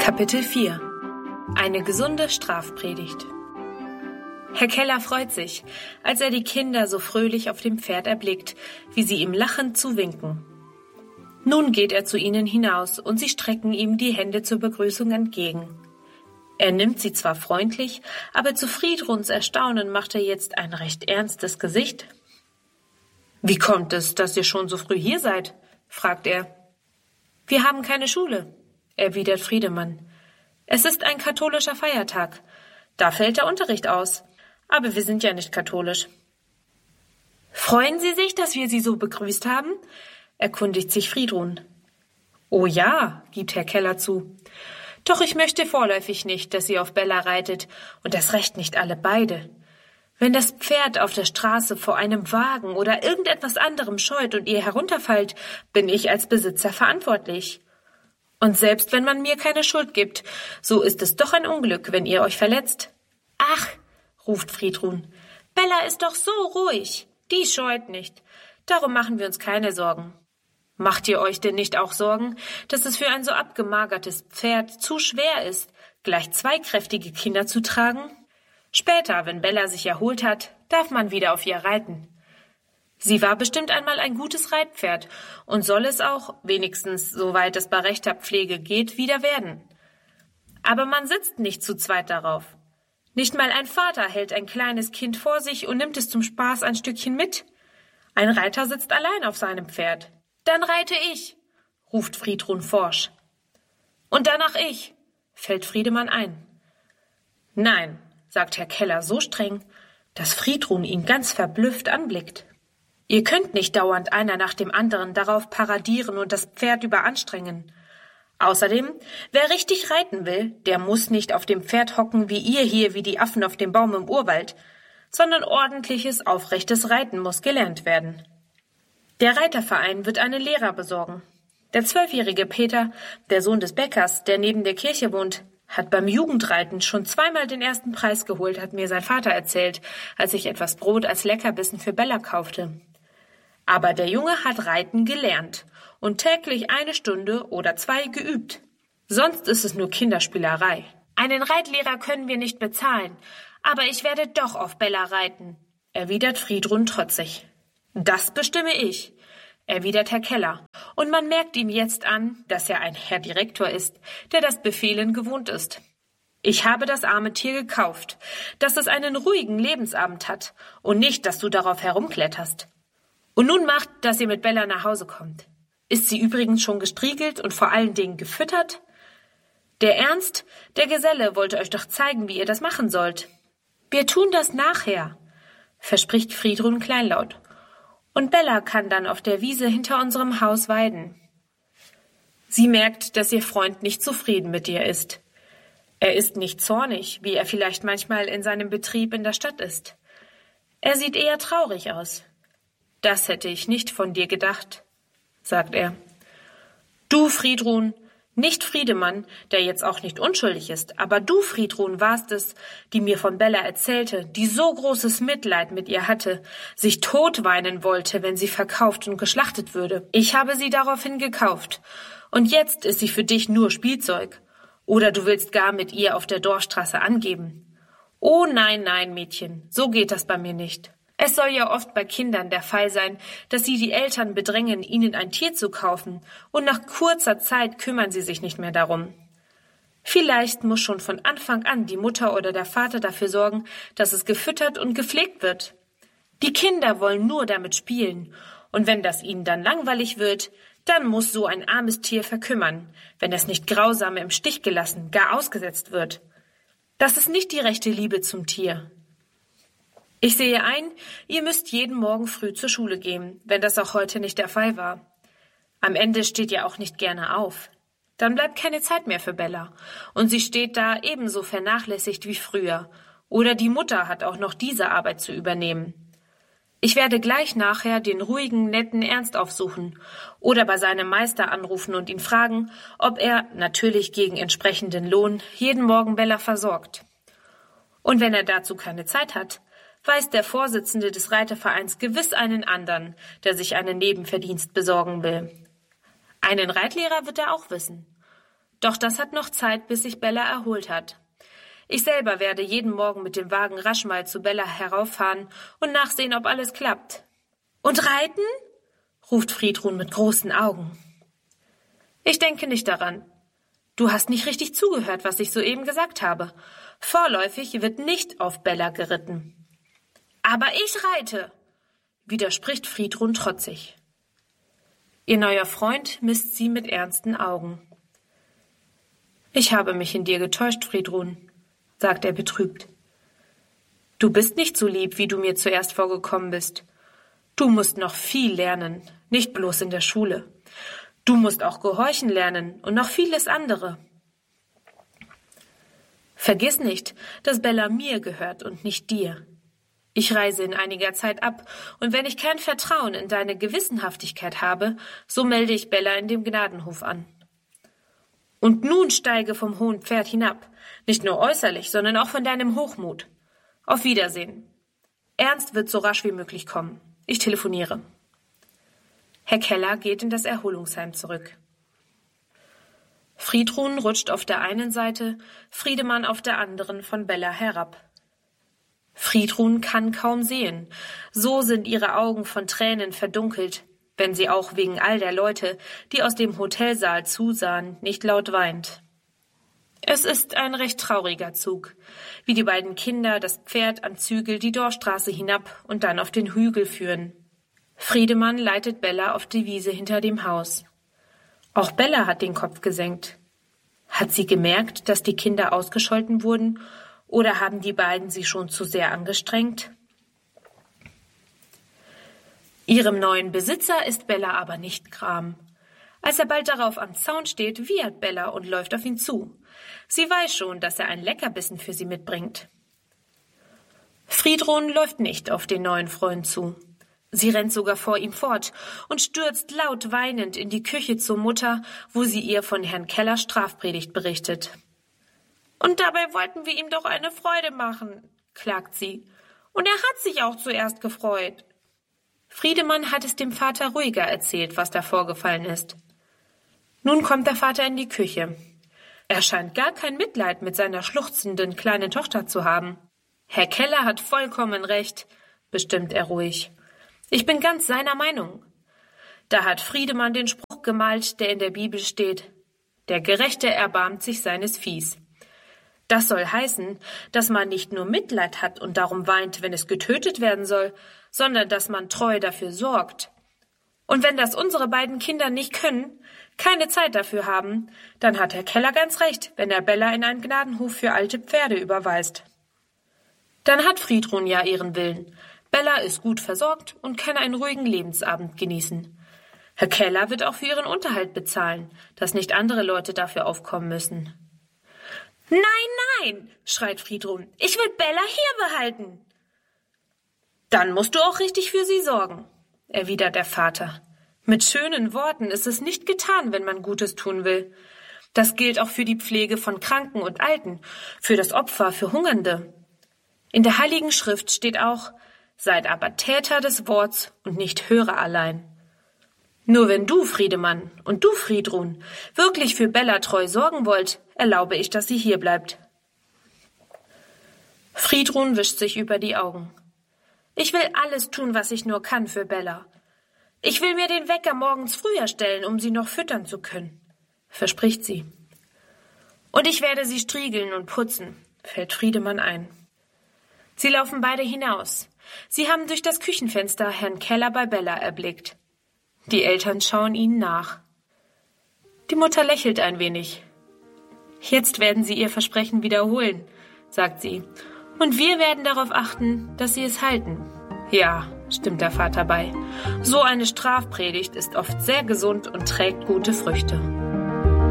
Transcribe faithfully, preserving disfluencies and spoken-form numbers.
Kapitel vier. Eine gesunde Strafpredigt. Herr Keller freut sich, als er die Kinder so fröhlich auf dem Pferd erblickt, wie sie ihm lachend zuwinken. Nun geht er zu ihnen hinaus und sie strecken ihm die Hände zur Begrüßung entgegen. Er nimmt sie zwar freundlich, aber zu Friedruns Erstaunen macht er jetzt ein recht ernstes Gesicht. »Wie kommt es, dass ihr schon so früh hier seid?« fragt er. »Wir haben keine Schule«, erwidert Friedemann. »Es ist ein katholischer Feiertag. Da fällt der Unterricht aus. Aber wir sind ja nicht katholisch.« »Freuen Sie sich, dass wir Sie so begrüßt haben?« erkundigt sich Friedrun. »Oh ja«, gibt Herr Keller zu. »Doch ich möchte vorläufig nicht, dass ihr auf Bella reitet, und das recht nicht alle beide. Wenn das Pferd auf der Straße vor einem Wagen oder irgendetwas anderem scheut und ihr herunterfallt, bin ich als Besitzer verantwortlich. Und selbst wenn man mir keine Schuld gibt, so ist es doch ein Unglück, wenn ihr euch verletzt.« »Ach«, ruft Friedrun, »Bella ist doch so ruhig. Die scheut nicht. Darum machen wir uns keine Sorgen.« »Macht ihr euch denn nicht auch Sorgen, dass es für ein so abgemagertes Pferd zu schwer ist, gleich zwei kräftige Kinder zu tragen? Später, wenn Bella sich erholt hat, darf man wieder auf ihr reiten. Sie war bestimmt einmal ein gutes Reitpferd und soll es auch, wenigstens soweit es bei rechter Pflege geht, wieder werden. Aber man sitzt nicht zu zweit darauf. Nicht mal ein Vater hält ein kleines Kind vor sich und nimmt es zum Spaß ein Stückchen mit. Ein Reiter sitzt allein auf seinem Pferd. »Dann reite ich«, ruft Friedrun forsch. »Und danach ich«, fällt Friedemann ein. »Nein«, sagt Herr Keller so streng, dass Friedrun ihn ganz verblüfft anblickt. »Ihr könnt nicht dauernd einer nach dem anderen darauf paradieren und das Pferd überanstrengen. Außerdem, wer richtig reiten will, der muss nicht auf dem Pferd hocken wie ihr hier wie die Affen auf dem Baum im Urwald, sondern ordentliches, aufrechtes Reiten muss gelernt werden. Der Reiterverein wird einen Lehrer besorgen. Der zwölfjährige Peter, der Sohn des Bäckers, der neben der Kirche wohnt, hat beim Jugendreiten schon zweimal den ersten Preis geholt, hat mir sein Vater erzählt, als ich etwas Brot als Leckerbissen für Bella kaufte. Aber der Junge hat Reiten gelernt und täglich eine Stunde oder zwei geübt. Sonst ist es nur Kinderspielerei. Einen Reitlehrer können wir nicht bezahlen, aber ich werde doch auf Bella reiten«, erwidert Friedrun trotzig. »Das bestimme ich«, erwidert Herr Keller, und man merkt ihm jetzt an, dass er ein Herr Direktor ist, der das Befehlen gewohnt ist. »Ich habe das arme Tier gekauft, dass es einen ruhigen Lebensabend hat und nicht, dass du darauf herumkletterst. Und nun macht, dass ihr mit Bella nach Hause kommt. Ist sie übrigens schon gestriegelt und vor allen Dingen gefüttert? Der Ernst, der Geselle, wollte euch doch zeigen, wie ihr das machen sollt.« »Wir tun das nachher«, verspricht Friedrun kleinlaut. »Und Bella kann dann auf der Wiese hinter unserem Haus weiden.« Sie merkt, dass ihr Freund nicht zufrieden mit ihr ist. Er ist nicht zornig, wie er vielleicht manchmal in seinem Betrieb in der Stadt ist. Er sieht eher traurig aus. »Das hätte ich nicht von dir gedacht«, sagt er. »Du, Friedrun, nicht Friedemann, der jetzt auch nicht unschuldig ist, aber du, Friedrun, warst es, die mir von Bella erzählte, die so großes Mitleid mit ihr hatte, sich totweinen wollte, wenn sie verkauft und geschlachtet würde. Ich habe sie daraufhin gekauft, und jetzt ist sie für dich nur Spielzeug. Oder du willst gar mit ihr auf der Dorfstraße angeben. Oh nein, nein, Mädchen, so geht das bei mir nicht. Es soll ja oft bei Kindern der Fall sein, dass sie die Eltern bedrängen, ihnen ein Tier zu kaufen, und nach kurzer Zeit kümmern sie sich nicht mehr darum. Vielleicht muss schon von Anfang an die Mutter oder der Vater dafür sorgen, dass es gefüttert und gepflegt wird. Die Kinder wollen nur damit spielen, und wenn das ihnen dann langweilig wird, dann muss so ein armes Tier verkümmern, wenn es nicht grausam im Stich gelassen, gar ausgesetzt wird. Das ist nicht die rechte Liebe zum Tier. Ich sehe ein, ihr müsst jeden Morgen früh zur Schule gehen, wenn das auch heute nicht der Fall war. Am Ende steht ihr auch nicht gerne auf. Dann bleibt keine Zeit mehr für Bella, und sie steht da ebenso vernachlässigt wie früher, oder die Mutter hat auch noch diese Arbeit zu übernehmen. Ich werde gleich nachher den ruhigen, netten Ernst aufsuchen oder bei seinem Meister anrufen und ihn fragen, ob er, natürlich gegen entsprechenden Lohn, jeden Morgen Bella versorgt. Und wenn er dazu keine Zeit hat, weiß der Vorsitzende des Reitervereins gewiss einen anderen, der sich einen Nebenverdienst besorgen will. Einen Reitlehrer wird er auch wissen. Doch das hat noch Zeit, bis sich Bella erholt hat. Ich selber werde jeden Morgen mit dem Wagen rasch mal zu Bella herauffahren und nachsehen, ob alles klappt. Und reiten? Ruft Friedrun mit großen Augen. Ich denke nicht daran. Du hast nicht richtig zugehört, was ich soeben gesagt habe. Vorläufig wird nicht auf Bella geritten. Aber ich reite, widerspricht Friedrun trotzig. Ihr neuer Freund misst sie mit ernsten Augen. Ich habe mich in dir getäuscht, Friedrun, sagt er betrübt. Du bist nicht so lieb, wie du mir zuerst vorgekommen bist. Du musst noch viel lernen, nicht bloß in der Schule. Du musst auch gehorchen lernen und noch vieles andere. Vergiss nicht, dass Bella mir gehört und nicht dir. Ich reise in einiger Zeit ab, und wenn ich kein Vertrauen in deine Gewissenhaftigkeit habe, so melde ich Bella in dem Gnadenhof an. Und nun steige vom hohen Pferd hinab, nicht nur äußerlich, sondern auch von deinem Hochmut. Auf Wiedersehen. Ernst wird so rasch wie möglich kommen. Ich telefoniere. Herr Keller geht in das Erholungsheim zurück. Friedrun rutscht auf der einen Seite, Friedemann auf der anderen von Bella herab. Friedrun kann kaum sehen, so sind ihre Augen von Tränen verdunkelt, wenn sie auch wegen all der Leute, die aus dem Hotelsaal zusahen, nicht laut weint. Es ist ein recht trauriger Zug, wie die beiden Kinder das Pferd an Zügel die Dorfstraße hinab und dann auf den Hügel führen. Friedemann leitet Bella auf die Wiese hinter dem Haus. Auch Bella hat den Kopf gesenkt. Hat sie gemerkt, dass die Kinder ausgescholten wurden, oder haben die beiden sie schon zu sehr angestrengt? Ihrem neuen Besitzer ist Bella aber nicht gram. Als er bald darauf am Zaun steht, wiehert Bella und läuft auf ihn zu. Sie weiß schon, dass er ein Leckerbissen für sie mitbringt. Friedrun läuft nicht auf den neuen Freund zu. Sie rennt sogar vor ihm fort und stürzt laut weinend in die Küche zur Mutter, wo sie ihr von Herrn Keller Strafpredigt berichtet. Und dabei wollten wir ihm doch eine Freude machen, klagt sie. Und er hat sich auch zuerst gefreut. Friedemann hat es dem Vater ruhiger erzählt, was da vorgefallen ist. Nun kommt der Vater in die Küche. Er scheint gar kein Mitleid mit seiner schluchzenden kleinen Tochter zu haben. Herr Keller hat vollkommen recht, bestimmt er ruhig. Ich bin ganz seiner Meinung. Da hat Friedemann den Spruch gemalt, der in der Bibel steht: Der Gerechte erbarmt sich seines Viehs. Das soll heißen, dass man nicht nur Mitleid hat und darum weint, wenn es getötet werden soll, sondern dass man treu dafür sorgt. Und wenn das unsere beiden Kinder nicht können, keine Zeit dafür haben, dann hat Herr Keller ganz recht, wenn er Bella in einen Gnadenhof für alte Pferde überweist. Dann hat Friedrun ja ihren Willen. Bella ist gut versorgt und kann einen ruhigen Lebensabend genießen. Herr Keller wird auch für ihren Unterhalt bezahlen, dass nicht andere Leute dafür aufkommen müssen. »Nein, nein«, schreit Friedrun, »ich will Bella hier behalten.« »Dann musst du auch richtig für sie sorgen«, erwidert der Vater. »Mit schönen Worten ist es nicht getan, wenn man Gutes tun will. Das gilt auch für die Pflege von Kranken und Alten, für das Opfer, für Hungernde. In der Heiligen Schrift steht auch: Seid aber Täter des Worts und nicht Hörer allein. Nur wenn du, Friedemann, und du, Friedrun, wirklich für Bella treu sorgen wollt, erlaube ich, dass sie hier bleibt.« Friedrun wischt sich über die Augen. »Ich will alles tun, was ich nur kann für Bella. Ich will mir den Wecker morgens früher stellen, um sie noch füttern zu können«, verspricht sie. »Und ich werde sie striegeln und putzen«, fällt Friedemann ein. Sie laufen beide hinaus. Sie haben durch das Küchenfenster Herrn Keller bei Bella erblickt. Die Eltern schauen ihnen nach. Die Mutter lächelt ein wenig. »Jetzt werden Sie Ihr Versprechen wiederholen«, sagt sie, »und wir werden darauf achten, dass Sie es halten.« »Ja«, stimmt der Vater bei, »so eine Strafpredigt ist oft sehr gesund und trägt gute Früchte.«